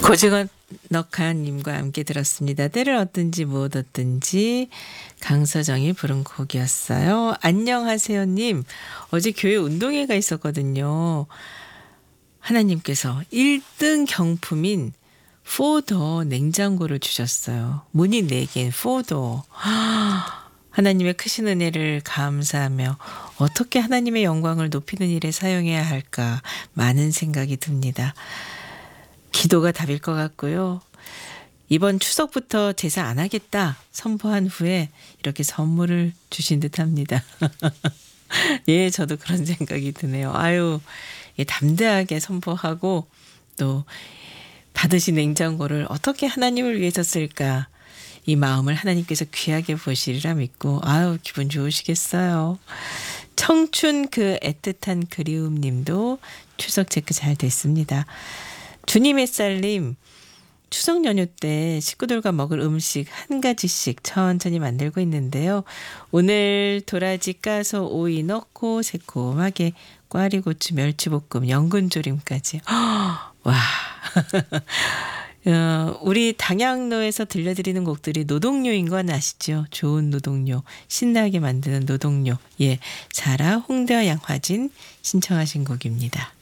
고즈넉 넉하님과 함께 들었습니다. 때를 얻든지 못 얻든지 강서정이 부른 곡이었어요. 안녕하세요님. 어제 교회 운동회가 있었거든요. 하나님께서 1등 경품인 4더 냉장고를 주셨어요. 문이 4개인 4더. 하나님의 크신 은혜를 감사하며 어떻게 하나님의 영광을 높이는 일에 사용해야 할까 많은 생각이 듭니다. 기도가 답일 것 같고요. 이번 추석부터 제사 안 하겠다 선포한 후에 이렇게 선물을 주신 듯합니다. 예, 저도 그런 생각이 드네요. 아유, 예, 담대하게 선포하고 또 받으신 냉장고를 어떻게 하나님을 위해서 쓸까, 이 마음을 하나님께서 귀하게 보시리라 믿고 아유, 기분 좋으시겠어요. 청춘 그 애틋한 그리움 님도 추석 체크 잘 됐습니다. 주님의 쌀님, 추석 연휴 때 식구들과 먹을 음식 한 가지씩 천천히 만들고 있는데요. 오늘 도라지 까서 오이 넣고 새콤하게 꽈리고추 멸치볶음 연근조림까지. 와. 우리 당양로에서 들려드리는 곡들이 노동요인 건 아시죠? 좋은 노동요, 신나게 만드는 노동요. 예, 자라 홍대와 양화진 신청하신 곡입니다.